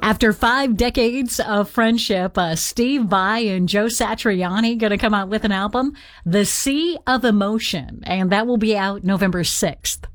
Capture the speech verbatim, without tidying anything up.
After five decades of friendship, uh, Steve Vai and Joe Satriani going to come out with an album, The Sea of Emotion, and that will be out November sixth.